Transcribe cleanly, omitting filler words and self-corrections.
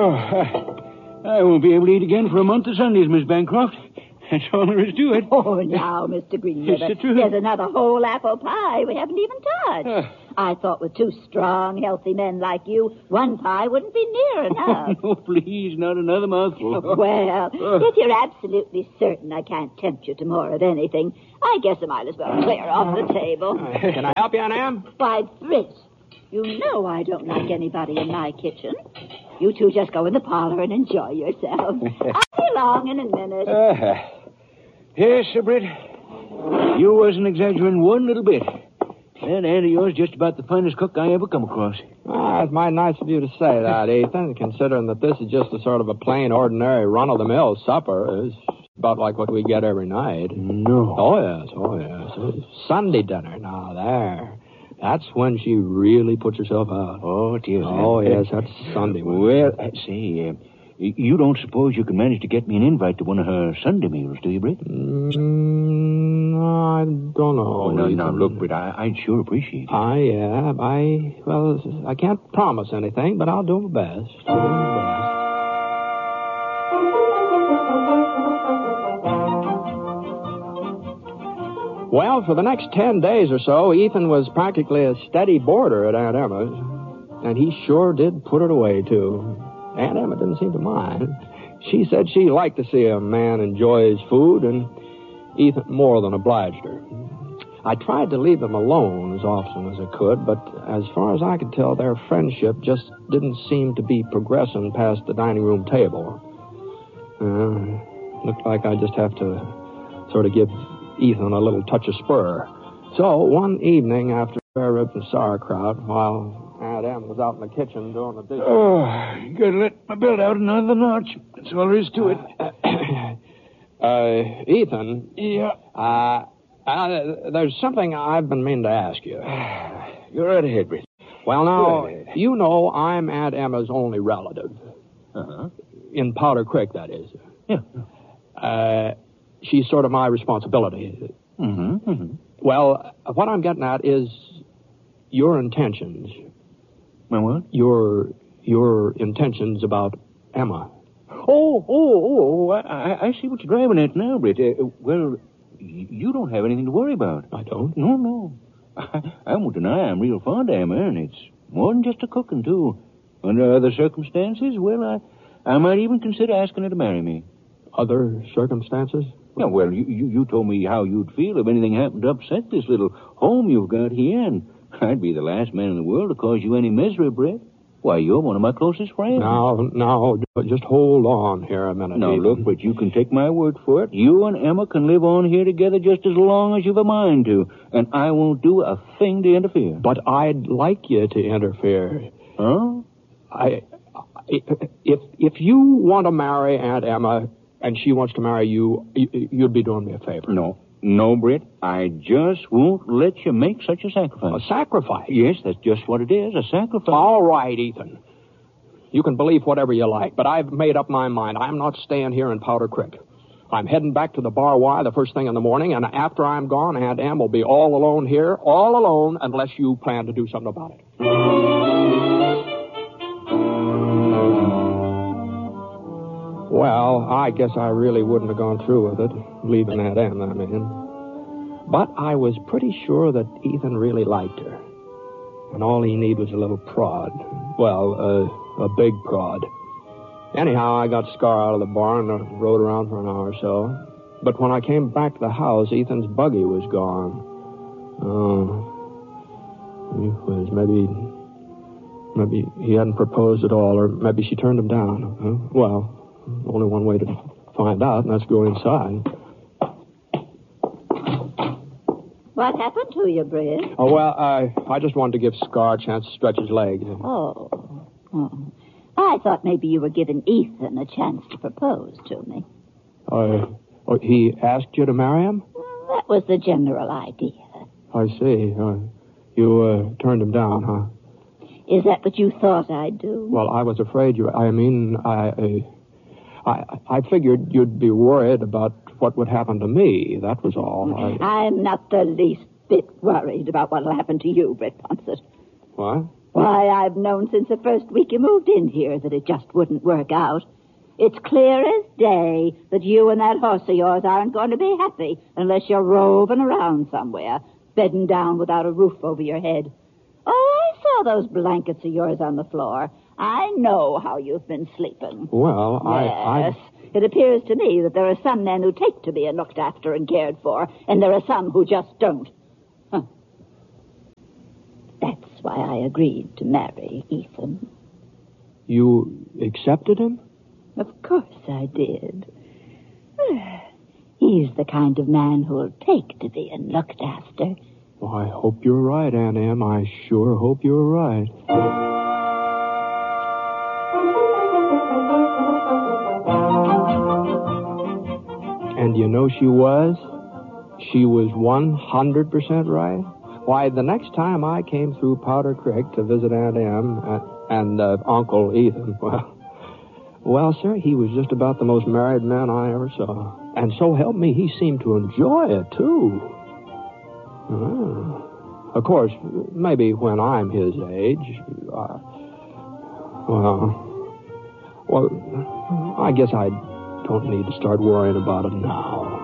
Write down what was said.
I won't be able to eat again for a month of Sundays, Miss Bancroft. That's all there is to it. Oh, now, Mr. Greenriver, It's the truth. there's another whole apple pie we haven't even touched. I thought with two strong, healthy men like you, one pie wouldn't be near enough. No, please, not another mouthful. Well, if you're absolutely certain I can't tempt you to more of anything, I guess I might as well clear off the table. Can I help you, Aunt Em? Why, Britt, you know I don't like anybody in my kitchen. You two just go in the parlor and enjoy yourselves. I'll be along in a minute. Yes, Sir Britt. You wasn't exaggerating one little bit. That aunt of yours is just about the finest cook I ever come across. It's mighty nice of you to say that, Ethan, considering that this is just a sort of a plain, ordinary, run-of-the-mill supper. It's about like what we get every night. No. Oh, yes. It's Sunday dinner. Now, there. That's when she really puts herself out. Oh, dear. Oh, yes, that's Sunday. Well, say, you don't suppose you can manage to get me an invite to one of her Sunday meals, do you, Britt? I don't know. Oh, no, look, Britt, I'd sure appreciate it. I can't promise anything, but I'll do my best. Well, for the next 10 days or so, Ethan was practically a steady boarder at Aunt Emma's. And he sure did put it away, too. Aunt Emma didn't seem to mind. She said she liked to see a man enjoy his food, and Ethan more than obliged her. I tried to leave them alone as often as I could, but as far as I could tell, their friendship just didn't seem to be progressing past the dining room table. Looked like I just have to sort of give Ethan a little touch of spur. So one evening after spare ribs and sauerkraut, while Aunt Em was out in the kitchen doing the dishes. Oh, you gotta let my belt out another notch. That's all there is to it. Ethan. Yeah. There's something I've been meaning to ask you. You're right ahead, Britt. Well, now, you know I'm Aunt Emma's only relative. Uh-huh. In Powder Creek, that is. Yeah. She's sort of my responsibility. Mm-hmm. Well, what I'm getting at is your intentions. My what? Your intentions about Emma. Oh, I see what you're driving at now, Britt. Well, you don't have anything to worry about. I don't? No. I won't deny I'm real fond of Emma, and it's more than just a cooking, too. Under other circumstances, well, I might even consider asking her to marry me. Other circumstances? Yeah, well, you told me how you'd feel if anything happened to upset this little home you've got here, and I'd be the last man in the world to cause you any misery, Britt. Why, you're one of my closest friends. Now, just hold on here a minute. Now, Ethan. look, but you can take my word for it. You and Emma can live on here together just as long as you've a mind to, and I won't do a thing to interfere. But I'd like you to interfere. Huh? If you want to marry Aunt Emma and she wants to marry you, you'd be doing me a favor. No, Britt. I just won't let you make such a sacrifice. A sacrifice? Yes, that's just what it is, a sacrifice. All right, Ethan. You can believe whatever you like, but I've made up my mind. I'm not staying here in Powder Creek. I'm heading back to the Bar Y the first thing in the morning, and after I'm gone, Aunt Em will be all alone here, all alone, unless you plan to do something about it. Well, I guess I really wouldn't have gone through with it, leaving Aunt Em, I mean. But I was pretty sure that Ethan really liked her. And all he needed was a little prod. Well, a big prod. Anyhow, I got Scar out of the barn and rode around for an hour or so. But when I came back to the house, Ethan's buggy was gone. Maybe he hadn't proposed at all, or maybe she turned him down. Well, only one way to find out, and that's go inside. What happened to you, Britt? Oh, well, I just wanted to give Scar a chance to stretch his legs. Oh. I thought maybe you were giving Ethan a chance to propose to me. He asked you to marry him? That was the general idea. I see. You turned him down, huh? Is that what you thought I'd do? Well, I was afraid you... I figured you'd be worried about what would happen to me. That was all. I'm not the least bit worried about what'll happen to you, Britt Ponsett. What? Why, I've known since the first week you moved in here that it just wouldn't work out. It's clear as day that you and that horse of yours aren't going to be happy unless you're roving around somewhere, bedding down without a roof over your head. Oh, I saw those blankets of yours on the floor. I know how you've been sleeping. Well, Yes. It appears to me that there are some men who take to being looked after and cared for, and there are some who just don't. Huh. That's why I agreed to marry Ethan. You accepted him? Of course I did. He's the kind of man who'll take to being looked after. Well, I hope you're right, Aunt Em. I sure hope you're right. And you know she was? She was 100% right. Why, the next time I came through Powder Creek to visit Aunt Em and Uncle Ethan, well, sir, he was just about the most married man I ever saw. And so help me, he seemed to enjoy it, too. Of course, maybe when I'm his age, well, I guess I don't need to start worrying about it now.